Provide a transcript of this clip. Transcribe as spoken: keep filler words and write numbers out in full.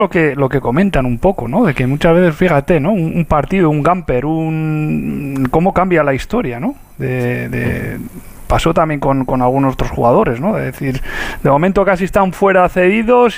lo que lo que comentan un poco, ¿no? De que muchas veces, fíjate, ¿no? Un, un partido, un Gamper, un cómo cambia la historia, ¿no? De, de pasó también con, con algunos otros jugadores, ¿no? Es decir, de momento casi están fuera cedidos